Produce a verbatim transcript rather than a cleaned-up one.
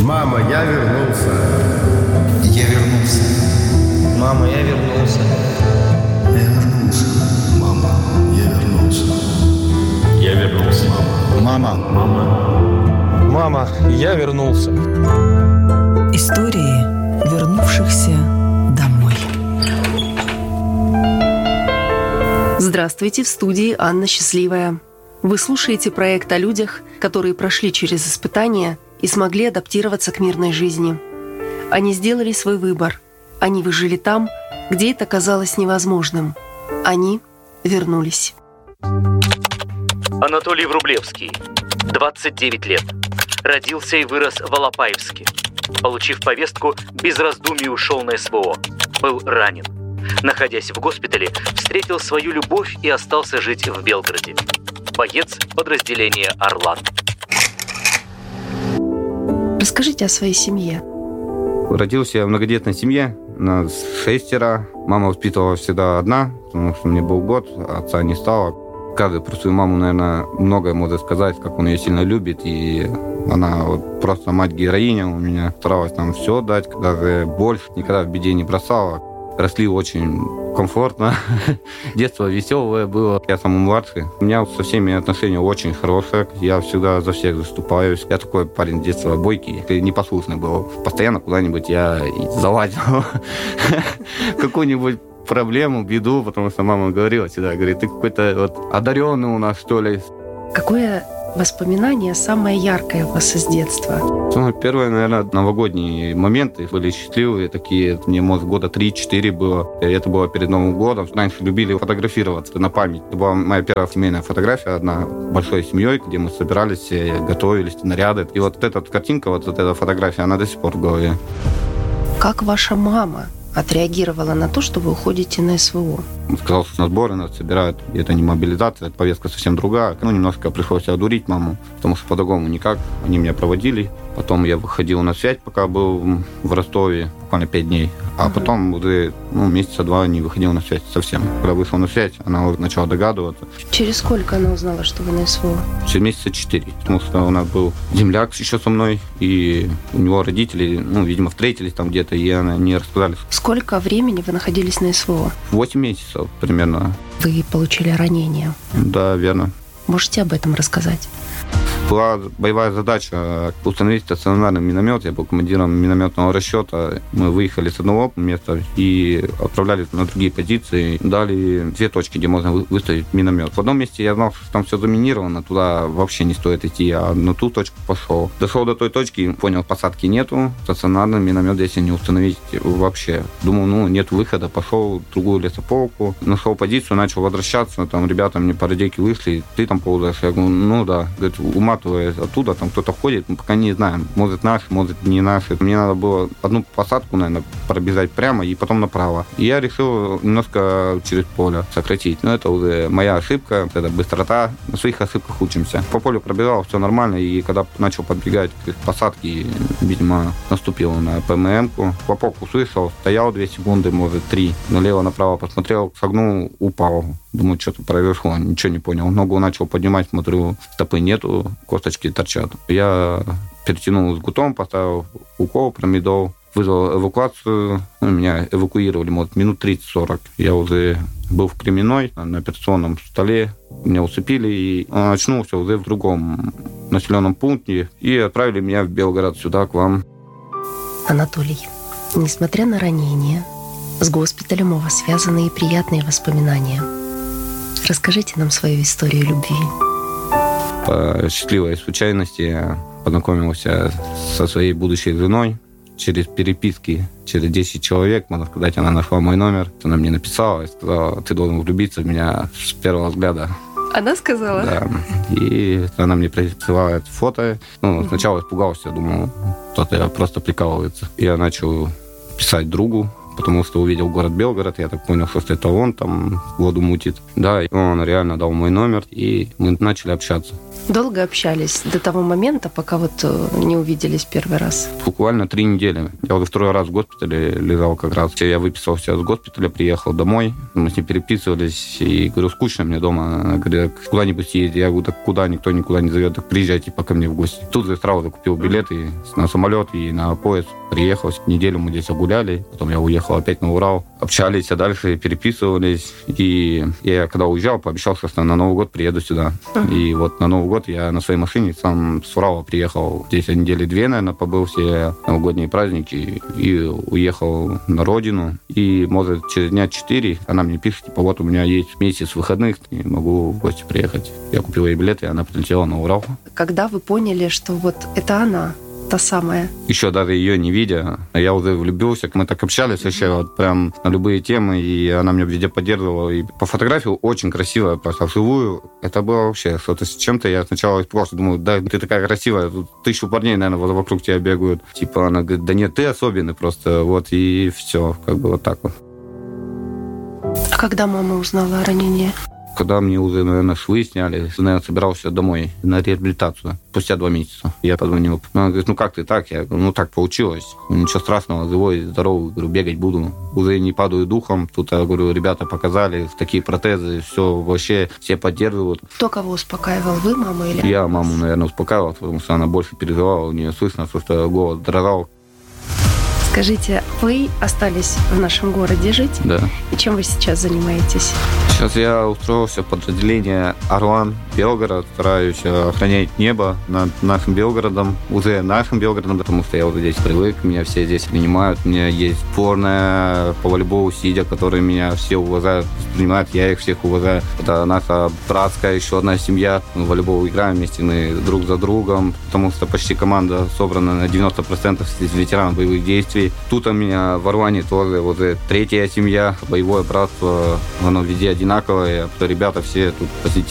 Мама, я вернулся. Я вернулся. Мама, я вернулся. Я вернулся. Мама, я вернулся. Я вернулся. Мама. Мама. Мама, я вернулся. Истории вернувшихся домой. Здравствуйте, в студии Анна Счастливая. Вы слушаете проект о людях, которые прошли через испытания и смогли адаптироваться к мирной жизни. Они сделали свой выбор. Они выжили там, где это казалось невозможным. Они вернулись. Анатолий Врублевский, двадцать девять лет. Родился и вырос в Алапаевске. Получив повестку, без раздумий ушел на СВО. Был ранен. Находясь в госпитале, встретил свою любовь и остался жить в Белгороде. Боец подразделения «Орлан». Расскажите о своей семье. Родился я в многодетной семье, нас шестеро. Мама воспитывала всегда одна, потому что мне был год, отца не стало. Каждый про свою маму, наверное, многое может сказать, как он ее сильно любит. И она вот просто мать-героиня у меня. Старалась нам все дать, даже больше, никогда в беде не бросала. Росли очень комфортно. Детство веселое было. Я самый младший. У меня со всеми отношения очень хорошие. Я всегда за всех заступаюсь. Я такой парень с детства бойкий. Непослушный был. Постоянно куда-нибудь я залазил. Какую-нибудь проблему, беду, потому что мама говорила всегда, говорит, ты какой-то вот одаренный у нас, что ли. Какое воспоминание самое яркое у вас из детства? Ну, первые, наверное, новогодние моменты были счастливые такие. Мне, может, года три-четыре было. И это было перед Новым годом. Раньше любили фотографироваться на память. Это была моя первая семейная фотография, одна большой семьей, где мы собирались, готовились, наряды. И вот эта картинка, вот эта фотография, она до сих пор в голове. Как ваша мама отреагировала на то, что вы уходите на СВО? Сказал, что на сборы нас собирают. И это не мобилизация, это повестка совсем другая. Ну, немножко пришлось одурить маму, потому что по-другому никак. Они меня проводили. Потом я выходил на связь, пока был в Ростове, буквально пять дней. А uh-huh. потом уже ну, месяца два не выходил на связь совсем. Когда вышел на связь, она уже начала догадываться. Через сколько она узнала, что вы на СВО? Через месяца четыре. Потому что у нас был земляк еще со мной, и у него родители, ну, видимо, встретились там где-то, и она не рассказали. Сколько времени вы находились на СВО? Восемь месяцев примерно. Вы получили ранение? Да, верно. Можете об этом рассказать? Была боевая задача установить стационарный миномет. Я был командиром минометного расчета. Мы выехали с одного места и отправлялись на другие позиции. Дали две точки, где можно выставить миномет. В одном месте я знал, что там все заминировано, туда вообще не стоит идти, а на ту точку пошел. Дошел до той точки, понял, посадки нету, стационарный миномет здесь не установить вообще. Думал, ну, нет выхода, пошел в другую лесополку. Нашел позицию, начал возвращаться, там ребята мне по радейке вышли, ты там ползаешь? Я говорю, ну да. Говорит, уматывай оттуда, там кто-то ходит, мы пока не знаем, может наш, может не наш. Мне надо было одну посадку, наверное, пробежать прямо и потом направо. И я решил немножко через поле сократить. Но это уже моя ошибка, это быстрота. На своих ошибках учимся. По полю пробежал, все нормально, и когда начал подбегать к посадке, видимо, наступил на ПММ-ку. Хлопок услышал, стоял две секунды, может, три. Налево-направо посмотрел, согнул, упал. Думаю, что-то произошло, ничего не понял. Ногу начал поднимать, смотрю, стопы нету, косточки торчат. Я перетянул с гутом, поставил укол, промедол, вызвал эвакуацию. Ну, меня эвакуировали, может, минут тридцать-сорок. Я уже был в Кременной, на операционном столе. Меня усыпили, и очнулся уже в другом населенном пункте. И отправили меня в Белгород, сюда, к вам. Анатолий, несмотря на ранение, с госпиталем у вас связаны и приятные воспоминания. Расскажите нам свою историю любви. По счастливой случайности я познакомился со своей будущей женой через переписки, через десять человек, можно сказать, она нашла мой номер. Она мне написала и сказала, ты должен влюбиться в меня с первого взгляда. Она сказала? Да. И она мне присылает фото. Ну, сначала испугался, думал, кто-то просто прикалывается. Я начал писать другу, потому что увидел город Белгород, я так понял, что это он там воду мутит. Да, и он реально дал мой номер, и мы начали общаться. Долго общались до того момента, пока вот не увиделись первый раз? Буквально три недели. Я уже второй раз в госпитале лежал как раз. Я выписался с госпиталя, приехал домой. Мы с ней переписывались. И говорю, скучно мне дома. Она говорит, куда-нибудь едет. Я говорю, так куда? Никто никуда не зовет. Так приезжайте пока мне в гости. Тут же сразу купил билеты на самолет и на поезд. Приехал. Неделю мы здесь гуляли. Потом я уехал опять на Урал. Общались, а дальше переписывались. И я когда уезжал, пообещал, что на Новый год приеду сюда. Uh-huh. И вот на Новый год я на своей машине сам с Урала приехал. Здесь я недели две, наверное, побыл все новогодние праздники и уехал на родину. И, может, через дня четыре она мне пишет, типа, вот у меня есть месяц выходных, и могу в гости приехать. Я купил ей билеты, и она прилетела на Урал. Когда вы поняли, что вот это она, та самая? Еще даже ее не видя, я уже влюбился. Мы так общались вообще вот прям на любые темы, и она меня везде поддерживала. И по фотографии очень красивая, просто вживую. Это было вообще что-то с чем-то. Я сначала просто думаю, да, ты такая красивая, тут тысячу парней, наверное, вокруг тебя бегают. Типа она говорит, да нет, ты особенный просто. Вот и все, как бы вот так вот. А когда мама узнала о ранении? Когда мне уже, наверное, швы сняли, наверное, собирался домой на реабилитацию. Спустя два месяца я позвонил. Она говорит, ну как ты так? Я говорю, ну так получилось. Ничего страшного, живой, здоровый. Говорю, бегать буду. Уже не падаю духом. Тут, я говорю, ребята показали такие протезы, все вообще, все поддерживают. Кто кого успокаивал? Вы, мама или Я маму, наверное, успокаивал, потому что она больше переживала. У нее слышно, что голос дрожал. Скажите, вы остались в нашем городе жить? Да. И чем вы сейчас занимаетесь? Сейчас я устроился в подразделение «Орлан» Белгород. Стараюсь охранять небо над нашим Белгородом. Уже нашим Белгородом, потому что я уже здесь привык. Меня все здесь принимают. У меня есть сборная по волейболу «Сидя», которые меня все уважают, принимают. Я их всех уважаю. Это наша братская еще одна семья. Мы в волейбол играем вместе, мы друг за другом. Потому что почти команда собрана на девяносто процентов из ветеранов боевых действий. Тут у меня в Орлане тоже уже третья семья, боевое братство. Оно везде одинаковое. Ребята все тут позитивные.